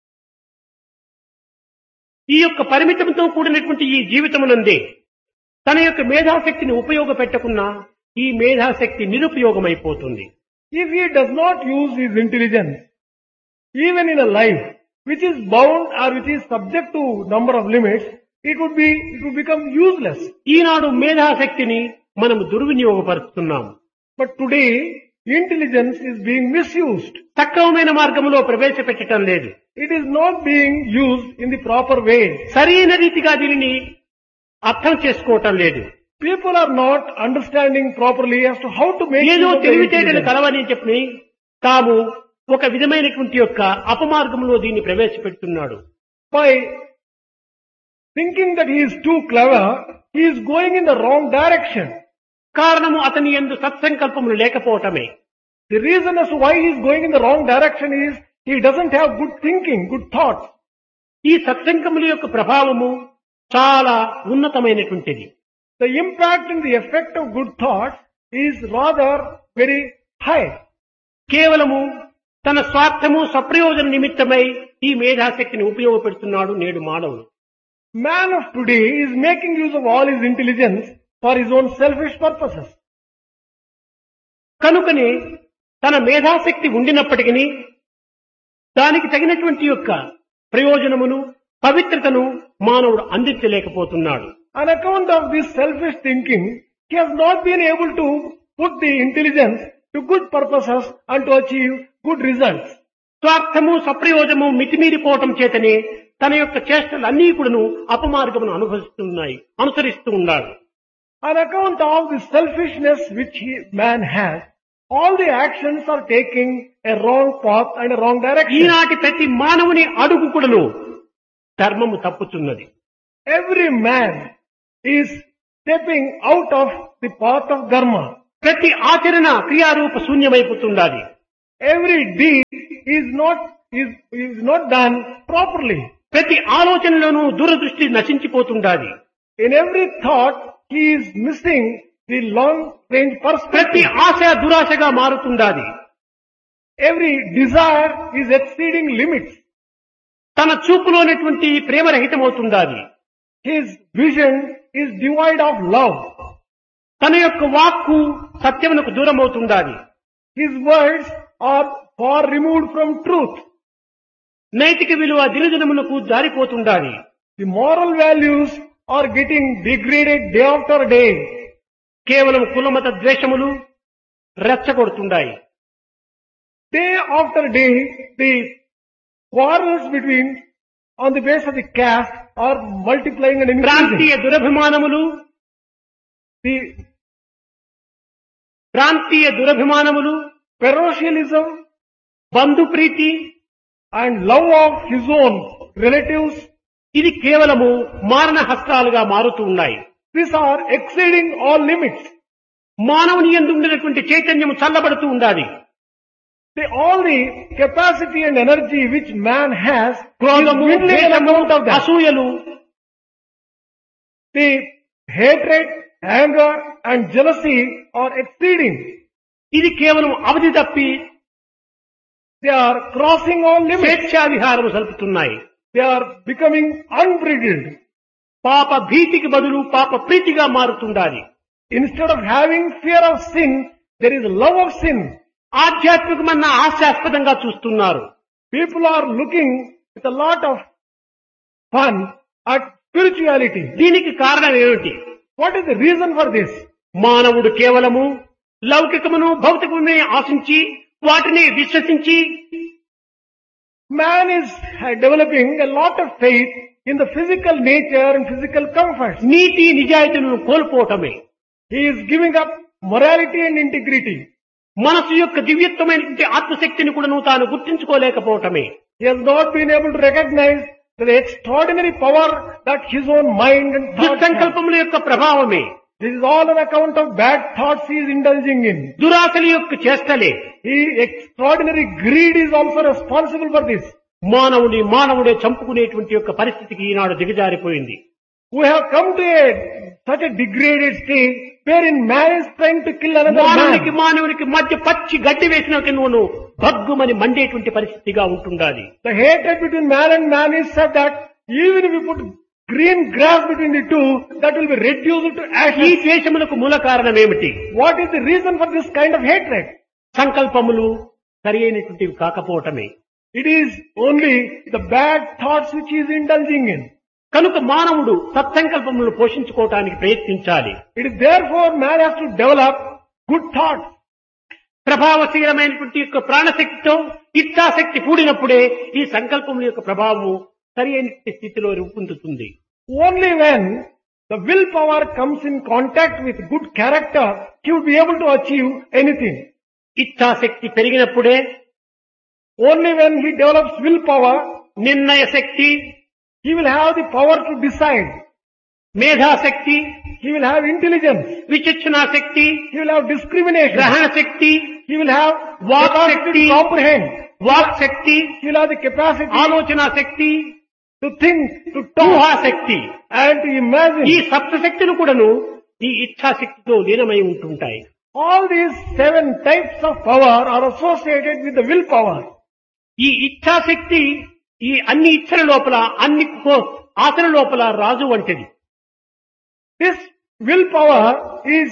ఈ యొక్క పరిమితంతో కూడినటువంటి ఈ జీవితమునందే తన యొక్క మేధాశక్తిని ఉపయోగపెట్టకున్నా ఈ మేధాశక్తి నిరుపయోగమైపోతుంది. If he does not use his intelligence, even in a life which is bound or which is subject to number of limits, it would become useless. ఈనాడు మేధాశక్తిని మనం దుర్వినియోగపరుస్తున్నాము. But today, intelligence is being misused. సక్రమమైన మార్గంలో ప్రవేశపెట్టడం లేదు. It is not being used in the proper way. సరైన రీతిగా దీనిని అర్థం చేసుకోవటం లేదు. People are not understanding properly as to how to make ఏదో use of the తెలివితేటలు intelligence. కలవని చెప్పి తాము ఒక విధమైనటువంటి యొక్క అపమార్గంలో దీన్ని ప్రవేశపెడుతున్నాడు. By thinking that he is too clever, he is going in the wrong direction. కారణము అతని యందు సత్సంకల్పములు లేకపోవటమే. The reason as to why he is going in the wrong direction is he doesn't have good thinking, good thoughts. ఈ సత్సంకముల యొక్క ప్రభావము చాలా ఉన్నతమైనటువంటిది. The impact and the effect of good thoughts is rather very high. కేవలము తన స్వార్థము సప్రయోజన నిమిత్తమై ఈ మేధాశక్తిని ఉపయోగపెడుతున్నాడు నేడు మానవుడు. Man of today is making use of all his intelligence for his own selfish purposes. కనుకనే తన మేధాశక్తి ఉండినప్పటికీ దానికి తగినటువంటి యొక్క ప్రయోజనమును పవిత్రతను మానవుడు అందించలేకపోతున్నాడు. On account of this selfish thinking, he has not been able to put the intelligence to good purposes and to achieve good results. స్వార్థము సప్రయోజనము మితిమీరిపోవటం చేతనే తన యొక్క చేష్టలు అన్నీ కూడాను అపమార్గమును అనుసరిస్తూ ఉన్నాడు. On account of the selfishness which man has, all the actions are taking a wrong path and a wrong direction. ఈనాటి ప్రతి మానవుని అడుగు కూడాను ధర్మము తప్పుతున్నది. Every man is stepping out of the path of dharma. ప్రతి ఆచరణ క్రియారూప శూన్యమైపోతున్నది. Every deed is not done properly. ప్రతి ఆలోచనలోనూ దూరదృష్టి నశించిపోతుండాలి. In every thought, he is missing the long range ప్రతి perspective. Asha దురాశగా మారుతుండాలి. Every desire is exceeding limits. తన చూపులోనటువంటి ప్రేమరహితమవుతుండాలి. His vision is devoid of love. తన యొక్క వాక్కు సత్యమునకు దూరం అవుతుండాలి. His words are far removed from truth. నైతిక విలువ దినదినమునకు జారిపోతుండాలి. The moral values are getting degraded day after day. కేవలం కులమత ద్వేషములు రెచ్చగొడుతుండాయి. Day after day, the quarrels between on the basis of the caste are multiplying and ప్రాంతీయ increasing. ప్రాంతీయ దురభిమానములు, Parochialism బంధుప్రీతి, and love of his own relatives, ఇది కేవలము మారణ హస్తాలుగా మారుతూ ఉన్నాయి. these are exceeding all limits. మానవుని యందు ఉండినటువంటి చైతన్యము చల్లబడుతూ ఉండాలి. All the capacity and energy which man has is క్రోధము, dwindling on ద్వేషము, account of that. అసూయలు, The hatred, anger and jealousy are exceeding. ఇది కేవలం అవధి తప్పి They are crossing all limits. స్వేచ్ఛా విహారం సలుపుతున్నాయి. They are becoming unbridled. పాప భీతికి బదులు పాప ప్రీతిగా మారుతుండాలి. Instead of having fear of sin, there is love of sin. ఆధ్యాత్మికమన్న హాస్యాస్పదంగా చూస్తున్నారు. People are looking with a lot of fun at spirituality. దీనికి కారణం ఏమిటి? What is the reason for this? మానవుడు కేవలము లౌకికమును భౌతికమునే ఆశించి వాటిని విశ్వసించి Man is developing a lot of faith in the physical nature and physical comforts. NITI నిజాయితీలను కోల్పోవటమే. He is giving up morality and integrity. మనసు యొక్క దివ్యత్వమైనటువంటి ఆత్మశక్తిని కూడా తాను గుర్తించుకోలేకపోవటమే. He has not been able to recognize the extraordinary power that his own mind and thoughts have. దుస్సంకల్పముల యొక్క ప్రభావమే. This is all on account of bad thoughts he is indulging in. దురాశల యొక్క చేష్టలే. Extraordinary greed is also responsible for this. మానవుడే చంపుకునేటువంటి యొక్క పరిస్థితికి ఈనాడు దిగజారిపోయింది. We have come to such a degraded state wherein man is trying to kill another man. మానవునికి మధ్య పచ్చి గడ్డి వేసిన నువ్వు భగ్గుమని మండేటువంటి పరిస్థితిగా ఉంటుండాలి. The hatred between man and man is such that even if we put green grass between the two, that will be reduced to ఈ ashes. ద్వేషములకు మూల కారణం ఏమిటి? What is the reason for this kind of hatred? సంకల్పములు సరి అయినటువంటివి కాకపోవటమే. It is only the bad thoughts which he is indulging in. కనుక మానవుడు సత్సంకల్పములను పోషించుకోవటానికి ప్రయత్నించాలి. It is therefore man has to develop good thoughts. ప్రభావశీలమైనటువంటి యొక్క ప్రాణశక్తితో ఇచ్ఛాశక్తి కూడినప్పుడే ఈ సంకల్పముల యొక్క ప్రభావము సరి అయిన స్థితిలో రూపొందుతుంది. Only when the willpower comes in contact with good character, he will be able to achieve anything. ఇచ్ఛాశక్తి పెరిగినప్పుడే Only when he develops willpower, నిర్ణయ శక్తి, he will have the power to decide. మేధాశక్తి, He will have intelligence. విచక్షణా Shakti, He will have discrimination. గ్రహణ శక్తి, He will have Vak capacity Shakti. to comprehend. Walk Shakti, He will have the capacity ఆలోచనా శక్తి, to think, to talk, ఊహాశక్తి. and to imagine. ఈ సప్తశక్తులు కూడాను ఈ ఇచ్ఛాశక్తితో లీనమై ఉంటుంటాయి. All these 7 types of power are associated with the willpower. ఈ ఇచ్ఛాశక్తి ఈ అన్ని ఇచ్చల లోపల అన్ని ఆశల లోపల రాజు వంటిది. This willpower is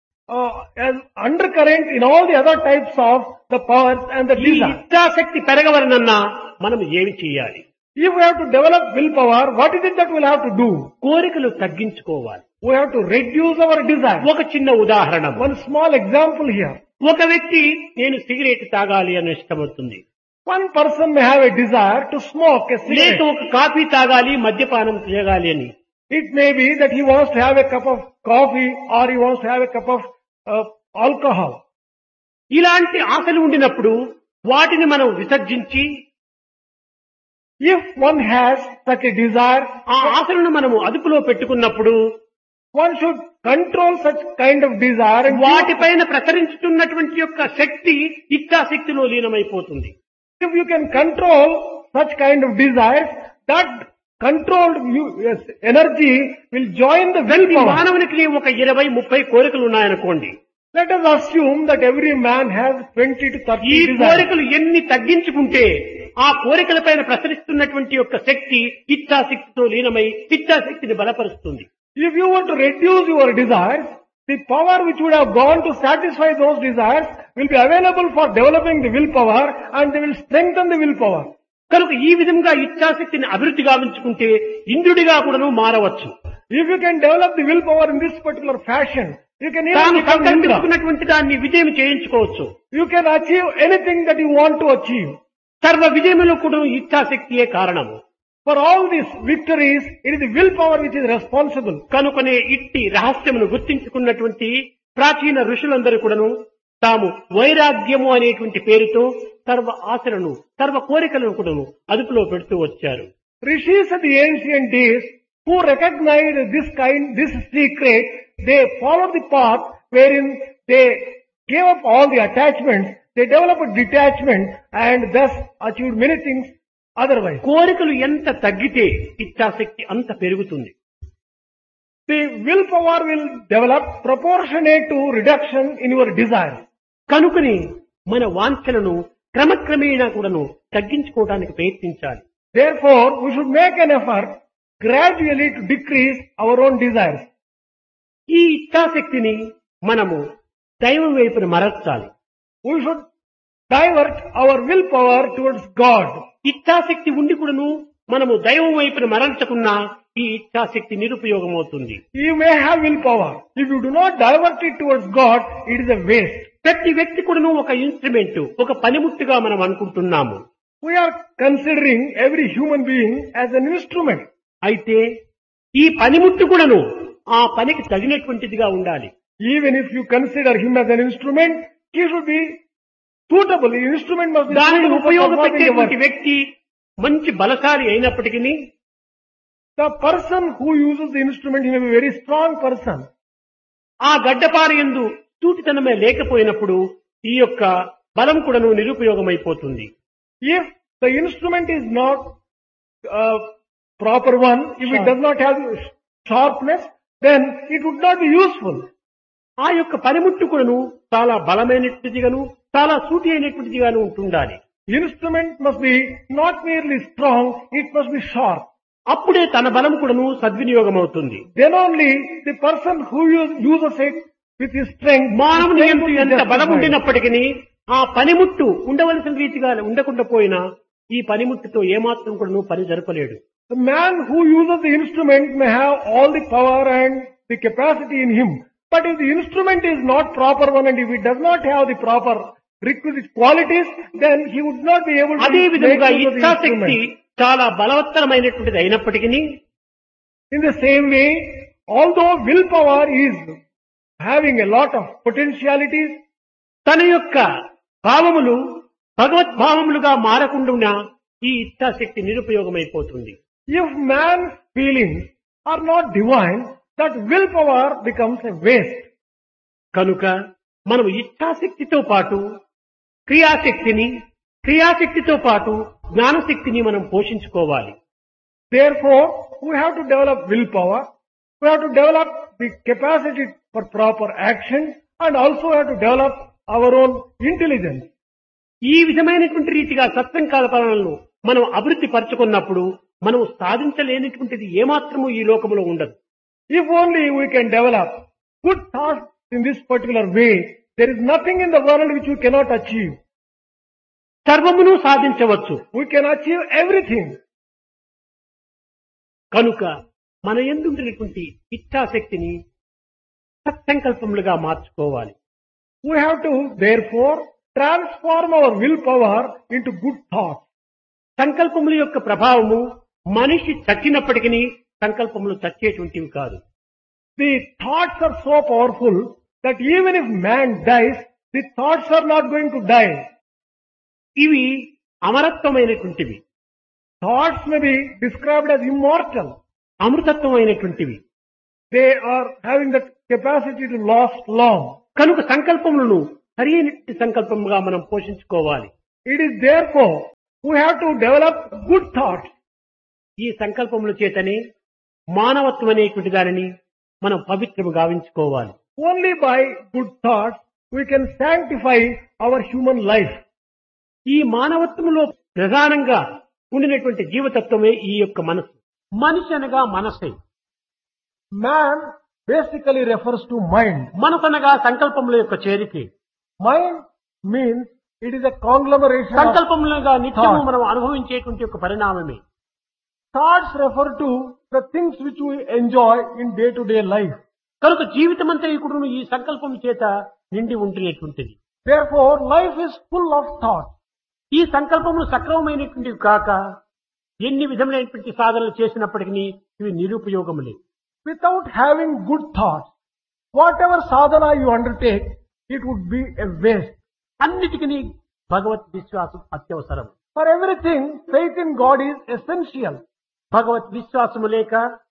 an undercurrent in all the other types of the powers and the ఈ desire. ఇచ్ఛాశక్తి పెరగవలనన్నా మనం ఏమి చేయాలి? If we have to develop willpower, what is it that we'll have to do? కోరికలు తగ్గించుకోవాలి. We have to reduce our desire. ఒక చిన్న ఉదాహరణ. One small example here. ఒక వ్యక్తి నేను సిగరెట్ తాగాలి అని ఇష్టమవుతుంది. One person may have a desire to smoke a లేక cigarette. ఒక కాఫీ తాగాలి, మద్యపానం చేయాలి అని. It may be that he wants to have a cup of coffee or he wants to have a cup of alcohol. ఇలాంటి ఆశలు ఉండినప్పుడు వాటిని మనం విసర్జించి If one has such a desire, ఆ ఆశలను మనము అదుపులో పెట్టుకున్నప్పుడు one should control such kind of desire and వాటిపైన ప్రసరించుతున్నటువంటి యొక్క శక్తి ఇచ్ఛాశక్తిలో లీనమైపోతుంది. if you can control such kind of desires, that controlled energy will join the ప్రతి willpower. మానవునికి ఒక 20-30 కోరికలు ఉన్నాయనుకోండి. Let us assume that every man has 20 to 30 ఈ desires. కోరికలు ఎన్ని తగ్గించుకుంటే ఆ కోరికలపైన ప్రసరిస్తున్నటువంటి యొక్క శక్తి ఇచ్ఛాశక్తితో లీనమై ఇచ్ఛాశక్తిని బలపరుస్తుంది. If you were to reduce your desires, the power which would have gone to satisfy those desires will be available for developing the willpower and they will strengthen the willpower. కనుక ఈ విధంగా ఇచ్ఛాశక్తిని అభివృద్ధి గావించుకుంటే ఇంద్రుడిగా కూడాను మారవచ్చు. If you can develop the willpower in this particular fashion, you can even తాను become Indra. సంకల్పించుకున్నటువంటి దాన్ని విజయం చేయించుకోవచ్చు. You can achieve anything that you want to achieve. సర్వ విజయములకు కూడా ఇచ్ఛాశక్తియే కారణము. For all these victories, it is the willpower which is responsible. కనుకనే ఇట్టి రహస్యమును గుర్తించుకున్నటువంటి ప్రాచీన ఋషులందరూ కూడాను తాము వైరాగ్యము అనేటువంటి పేరుతో సర్వ ఆశలను సర్వ కోరికలను కూడాను అదుపులో పెడుతూ వచ్చారు. Rishis of the ancient days who recognized this secret, they followed the path wherein they gave up all the attachments, they developed detachment and thus achieved many things otherwise. కోరికలు ఎంత తగ్గితే ఇచ్ఛాశక్తి అంత పెరుగుతుంది. The willpower will develop proportionate to reduction in your desire. కనుకని మన వాంఛలను క్రమక్రమేణా కూడాను తగ్గించుకోవడానికి ప్రయత్నించాలి. Therefore, we should make an effort gradually to decrease our own desires. ఈ ఇచ్ఛాశక్తిని మనము దైవం వైపున మరల్చాలి. We should divert our willpower towards God. ఇచ్ఛాశక్తి ఉండి కూడాను మనము దైవం వైపున మరల్చకున్నా ఈ ఇచ్ఛాశక్తి నిరుపయోగమవుతుంది. You may have willpower. If you do not divert it towards God, it is a waste. ప్రతి వ్యక్తి కూడాను ఒక ఇన్స్ట్రుమెంట్, ఒక పనిముట్టుగా మనం అనుకుంటున్నాము. We are considering every human being as an instrument. అయితే ఈ పనిముట్టు కూడాను ఆ పనికి తగినటువంటిదిగా ఉండాలి. Even if you consider him as an instrument, he should be suitable. The instrument must be దానిని suitable for performing the ఉపయోగపెట్టేటువంటి work. వ్యక్తి మంచి బలశాలి అయినప్పటికీ The person who uses the instrument, he may be a very strong person. ఆ గడ్డపార యందు సూటితనమే లేకపోయినప్పుడు ఈ యొక్క బలం కూడాను నిరుపయోగమైపోతుంది. If the instrument is not proper one, if it does not have sharpness, then it would not be useful. ఆ యొక్క పనిముట్టు కూడాను చాలా బలమైనటువంటిదిగాను చాలా సూటి అయినటువంటిదిగాను ఉంటుండాలి. Instrument must be not merely strong, it must be sharp. అప్పుడే తన బలం కూడాను సద్వినియోగం అవుతుంది. Then only the person who uses it with his strength, మానవుని his strength యందు will be ఎంత బలం justified. ఉండినప్పటికీ ఆ పనిముట్టు ఉండవలసిన రీతిగా ఉండకుండా పోయినా ఈ పనిముట్టుతో ఏమాత్రం కూడాను పని జరపలేడు. The man who uses the instrument may have all the power and the capacity in him. But if the instrument is not proper one and if it does not have the proper requisite qualities, then he would not be able to అదే make విధముగా use of the ఇచ్ఛాశక్తి instrument. చాలా బలవత్తరమైనటువంటిది అయినప్పటికీ In the same way, although willpower is having a lot of potentialities, తన యొక్క భావములు భగవద్భావములుగా మారకుండా ఈ ఇచ్ఛాశక్తి నిరుపయోగమైపోతుంది. if man's feelings are not divine, that willpower becomes a waste. కనుక మనం ఇచ్ఛాశక్తితో పాటు క్రియాశక్తితో పాటు జ్ఞానశక్తిని మనం పోషించుకోవాలి. Therefore, we have to develop willpower, we have to develop the capacity for proper action, and also have to develop our own intelligence. ఈ విధమైనటువంటి రీతిగా సత్సంకల్పనలను మనం అభివృద్ధి పరచుకున్నప్పుడు మనం సాధించలేనటువంటిది ఏమాత్రము ఈ లోకములో ఉండదు. If only we can develop good thoughts in this particular way, there is nothing in the world which we cannot achieve. సర్వమును సాధించవచ్చు. We can achieve everything. కనుక మన యందు ఉండినటువంటి ఇచ్ఛాశక్తిని సత్సంకల్పములుగా మార్చుకోవాలి. We have to, therefore, transform our willpower into good thoughts. సంకల్పముల యొక్క ప్రభావము మనిషి చచ్చినప్పటికీ సంకల్పములు చచ్చేటువంటివి కాదు. The thoughts are so powerful that even if man dies, the thoughts are not going to die. ఇవి అమరత్వమైనటువంటివి, Thoughts may be described as immortal. అమృతత్వమైనటువంటివి. They are having the capacity to last long. కనుక సంకల్పములను సరైన సంకల్పముగా మనం పోషించుకోవాలి. It is therefore we have to develop good thoughts. ఈ సంకల్పముల చేతనే మానవత్వం అనేటువంటి దానిని మనం పవిత్రము గావించుకోవాలి. Only by good thoughts we can sanctify our human life. ఈ మానవత్వములో ప్రధానంగా ఉండినటువంటి జీవతత్వమే ఈ యొక్క మనసు. మనిషి అనగా మనసే. Man basically refers to mind. మనసు అనగా సంకల్పముల యొక్క చేరిక. Mind means it is a conglomeration of సంకల్పములుగా నిత్యము thought. మనం అనుభవించేటువంటి యొక్క పరిణామమే. Thoughts refer to the things which we enjoy in day-to-day life. కనుక జీవితమంతా కూడా ఈ సంకల్పం చేత నిండి ఉంటున్నటువంటిది. Therefore, life is full of thoughts. ఈ సంకల్పములు సక్రమమైనటువంటివి కాక ఎన్ని విధములైనటువంటి సాధనలు చేసినప్పటికీ ఇవి నిరుపయోగములే. Without having good thoughts, whatever sadhana you undertake, it would be a waste. అన్నిటికీ భగవత్ విశ్వాసం అత్యవసరం. For everything, faith in God is essential. భగవత్ విశ్వాసము లేక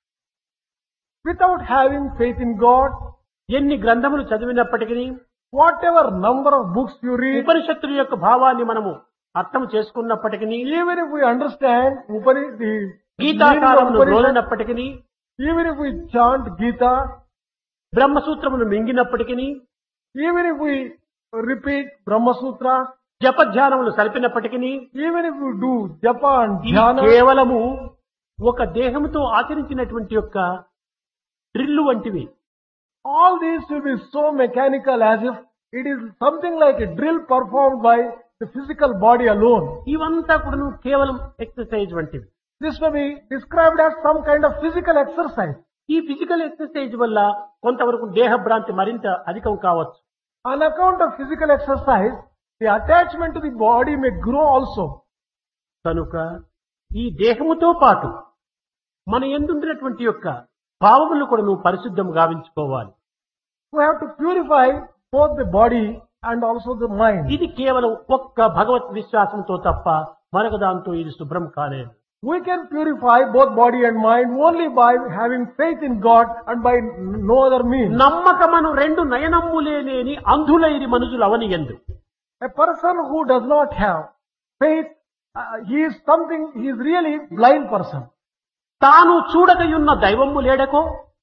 Without having faith in God, ఎన్ని గ్రంథములు చదివినప్పటికీ whatever number of books you read, ఉపనిషత్తుల యొక్క భావాన్ని మనము అర్థం చేసుకున్నప్పటికీ even if we understand the meaning of గీతాసారమును Upanishad, రోజునప్పటికీ even if we chant Gita, బ్రహ్మసూత్రమును మింగినప్పటికీ even if we repeat Brahma Sutra, జపధ్యానములు సలిపినప్పటికీ even if you do japa and ఈ dhyana, కేవలము ఒక దేహంతో ఆచరించినటువంటి యొక్క డ్రిల్లు వంటివి. all these will be so mechanical as if it is something like a drill performed by the physical body alone. ఇవంతా కూడా కేవలం exercise వంటివి. This may be described as some kind of physical exercise. ఈ physical exercise వల్ల కొంతవరకు దేహ భ్రాంతి మరింత అధికం కావచ్చు. On account of physical exercise, the attachment to the body may grow also. కనుక ఈ దేహముతో పాటు మన యందుండినటువంటి యొక్క భావములు కూడా నువ్వు పరిశుద్ధం గావించుకోవాలి. We have to purify both the body and also the mind. ఇది కేవలం ఒక్క భగవత్ విశ్వాసంతో తప్ప మరొక దాంతో ఇది శుభ్రం కాలేదు. We can purify both body and mind only by having faith in God and by no other means. నమ్మకమను రెండు నయనమ్ములేని అంధులైరి మనుషులు అవనియందు. A person who does not have faith, he is really blind person. తాను చూడకయున్న దైవము లేడకో.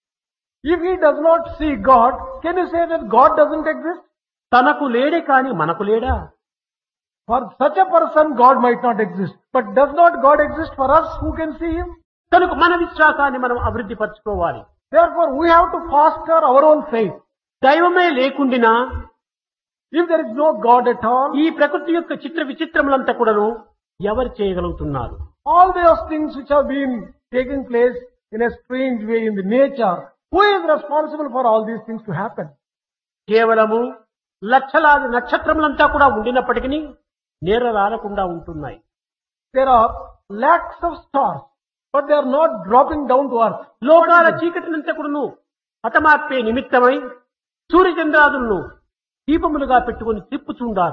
If he does not see God, can you say that God doesn't exist? తనకు లేడే కాని మనకు లేడా? For such a person, God might not exist. But does not God exist for us who can see Him? కనుక మన విశ్వాసాన్ని మనం అభివృద్ధి పరచుకోవాలి. Therefore, we have to foster our own faith. దైవమే లేకుండినా If there is no God at all, ఈ ప్రకృతి యొక్క చిత్ర విచిత్రములంతా కూడాను ఎవరు చేయగలుగుతున్నారు? all those things which have been taking place in a strange way in the nature, who is responsible for all these things to happen? కేవలము లక్షలాది నక్షత్రములంతా కూడా ఉండినప్పటికీ నేరరాలకుండా ఉంటున్నాయి. There are lakhs of stars, but they are not dropping down to earth. లోకాల చీకటినంతా కూడాను హతమార్పే నిమిత్తమై సూర్యచంద్రాదులను దీపములుగా పెట్టుకుని తిప్పుచుండారు.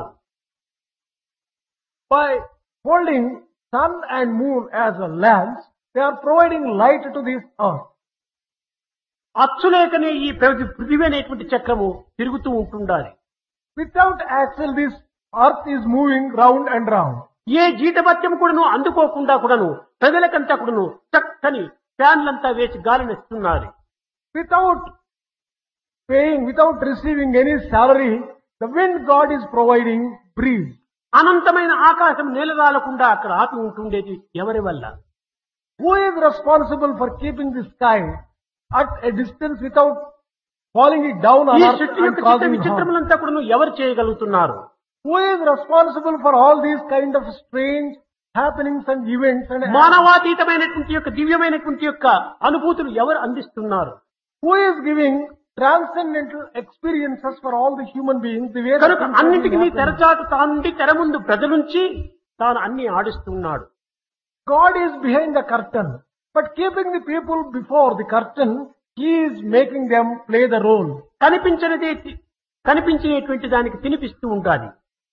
By holding sun and moon as a lamps, they are providing light to this earth. అచ్చులేకనే ఈ పృథివీ అనేటువంటి చక్రము తిరుగుతూ ఉంటుండాలి. Without axle, this earth is moving round and round. ఏ జీతభత్యం కూడాను అందుకోకుండా కూడాను ప్రజలకంతా కూడాను చక్కని ఫ్యాన్లంతా వేసి గాలినిస్తున్నారు. Without paying, without receiving any salary, the wind God is providing breeze. అనంతమైన ఆకాశం నేలరాలకుండా అక్కడ ఆపి ఉంటుండేది ఎవరి వల్ల? Who is responsible for keeping the sky at a distance without falling it down on ఈ earth సృష్టి and యొక్క చిత్ర causing harm? విచిత్రములంతా కూడాను ఎవరు చేయగలుగుతున్నారు? Who is responsible for all these kind of strange happenings and events? And మానవాతీతమైనటువంటి యొక్క దివ్యమైనటువంటి యొక్క అనుభూతులు ఎవరు అందిస్తున్నారు? who is giving transcendental experiences for all the human beings? The way కనుక that things అన్నింటికి are happening. తెరచాటు తానుండి తెర ముందు ప్రజలుంచి తాను అన్ని ఆడిస్తున్నాడు. God is behind the curtain, but keeping the people before the curtain, He is making them play the role. కనిపించినటువంటి దానికి తినిపిస్తూ ఉండాలి.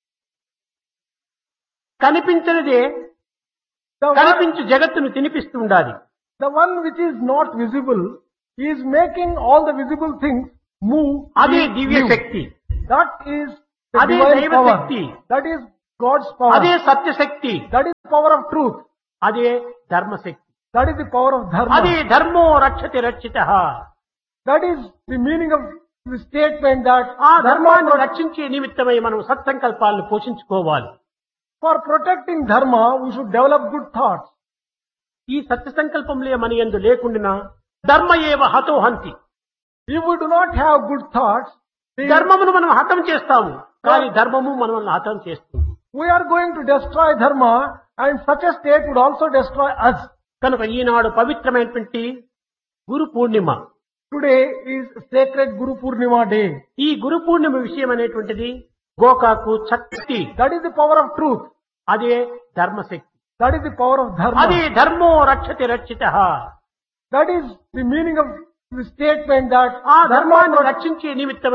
కనిపించనిదే The one, కనిపించు జగత్తును తినిపిస్తూ ఉండాలి. the one which is not visible, He is making all the visible things move. అదే be Divya new. Shakti, That is the అదే divine దైవ power. Shakti. That is God's power. అదే సత్యశక్తి, That is the power of truth. అదే ధర్మశక్తి, That is the power of dharma. అదే ధర్మో రక్షతి రక్షితః. That is the meaning of the statement that ఆ dharma ధర్మాన్ని protects. రక్షించే నిమిత్తమై మనం సత్సంకల్పాలను పోషించుకోవాలి. For protecting dharma, we should develop good thoughts. ఈ సత్య సంకల్పంలే మన యందు లేకుండినా ధర్మ ఏవ హతో హంతి. If we do not have good thoughts, ధర్మమును మనం హతం చేస్తాము, కానీ ధర్మము మనల్ని హతం చేస్తుంది. we are going to destroy dharma, and such a state would also destroy us. కనుక ఈనాడు పవిత్రమైనటువంటి Guru Purnima. Today is sacred Guru Purnima day. ఈ గురు పూర్ణిమ విషయం అనేటువంటిది గోకాకు శక్తి, That is the power of truth. అదే ధర్మశక్తి, That is the power of అదే dharma. ధర్మో రక్షతి రక్షితః. That is the meaning of the statement that ఆ dharma ధర్మాన్ని protects. రక్షించే నిమిత్తం